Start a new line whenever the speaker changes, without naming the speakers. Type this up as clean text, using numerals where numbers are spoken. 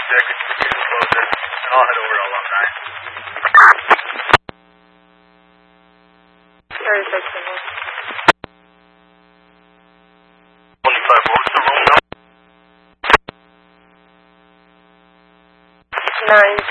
Yeah, could you get closer? And I'll head over to Alumni.
36 seconds.
25, what was the room number?
9.